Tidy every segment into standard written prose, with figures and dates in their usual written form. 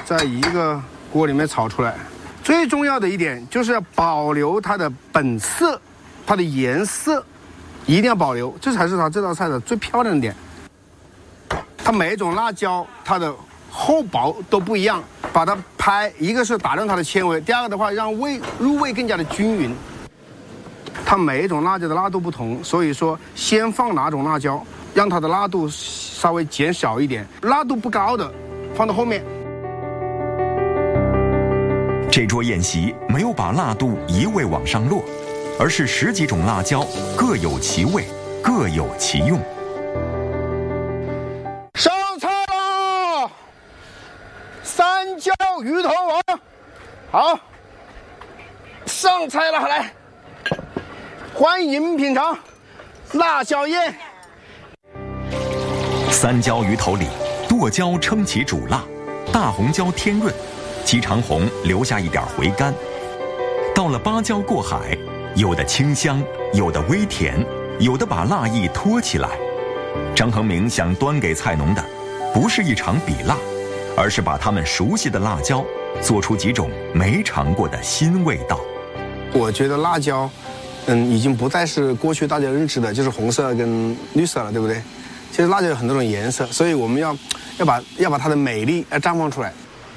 在一个锅里面炒出来。最重要的一点就是要保留它的本色，它的颜色一定要保留，这才是它这道菜的最漂亮的点。它每一种辣椒它的厚薄都不一样，把它拍，一个是打断它的纤维，第二个的话让入味更加的均匀。它每一种辣椒的辣度不同，所以说先放哪种辣椒，让它的辣度稍微减少一点，辣度不高的放到后面。 这桌宴席没有把辣度一味往上落，而是10几种辣椒各有其味，各有其用。 上菜了，三椒鱼头王，好，上菜了，来，欢迎品尝辣椒宴。 三椒鱼头里，剁椒撑起主辣，大红椒添润，鸡肠红留下一点回甘。到了八椒过海，有的清香，有的微甜，有的把辣意托起来。张恒明想端给菜农的，不是一场比辣，而是把他们熟悉的辣椒做出几种没尝过的新味道。 我觉得辣椒，已经不再是过去大家认知的，就是红色跟绿色了，对不对？其实辣椒有很多种颜色，所以我们要把它的美丽绽放出来。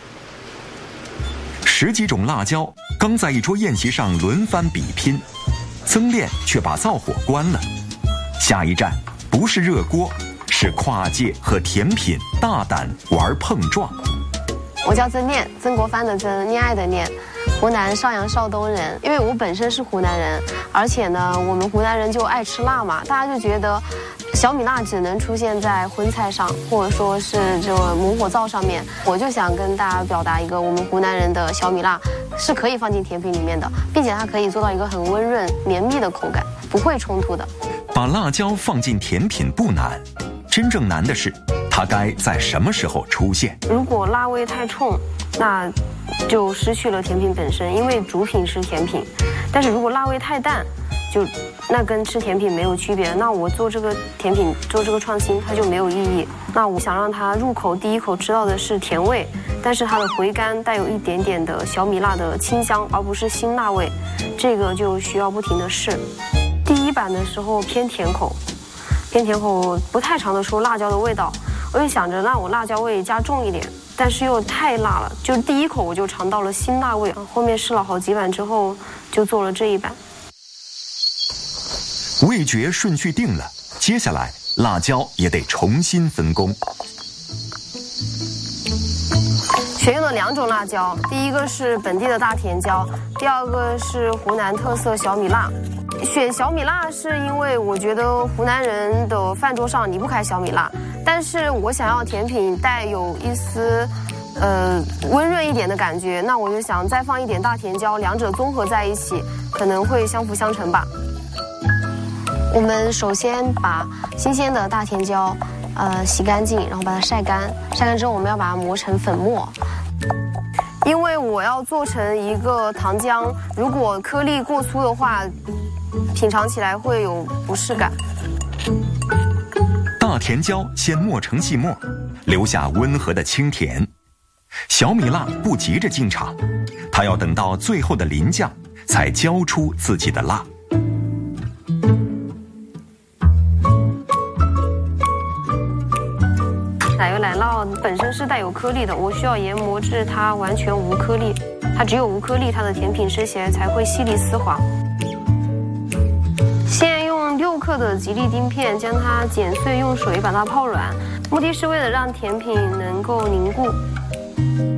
10几种辣椒刚在一桌宴席上轮番比拼，曾炼却把灶火关了。下一站不是热锅，是跨界和甜品大胆玩碰撞。 我叫曾念，曾国藩的曾，恋爱的恋，湖南邵阳邵东人。因为我本身是湖南人，而且呢，我们湖南人就爱吃辣嘛，大家就觉得小米辣只能出现在荤菜上，或者说是这个猛火灶上面。我就想跟大家表达一个，我们湖南人的小米辣是可以放进甜品里面的，并且它可以做到一个很温润绵密的口感，不会冲突的。 把辣椒放进甜品不难，真正难的是它该在什么时候出现。 如果辣味太冲，那就失去了甜品本身，因为主品是甜品。但是如果辣味太淡，那跟吃甜品没有区别，那我做这个甜品做这个创新它就没有意义。那我想让它入口第一口吃到的是甜味，但是它的回甘带有一点点的小米辣的清香，而不是辛辣味，这个就需要不停的试。第一版的时候偏甜口不太尝得出辣椒的味道，我就想着那我辣椒味加重一点，但是又太辣了，就第一口我就尝到了辛辣味。后面试了好几版之后就做了这一版。 味觉顺序定了，接下来辣椒也得重新分工。 选用了2种辣椒，第一个是本地的大甜椒，第二个是湖南特色小米辣。选小米辣是因为我觉得湖南人的饭桌上离不开小米辣，但是我想要甜品带有一丝温润一点的感觉，那我就想再放一点大甜椒，两者综合在一起可能会相辅相成吧。我们首先把新鲜的大甜椒洗干净，然后把它晒干，晒干之后我们要把它磨成粉末。因为我要做成一个糖浆，如果颗粒过粗的话，品尝起来会有不适感。 大甜椒先磨成细末，留下温和的清甜。小米辣不急着进场，它要等到最后的淋酱才浇出自己的辣。 奶油奶酪本身是带有颗粒的，我需要研磨至它完全无颗粒，它只有无颗粒，它的甜品吃起来才会细腻丝滑。先用6克的吉利丁片将它剪碎，用水把它泡软，目的是为了让甜品能够凝固。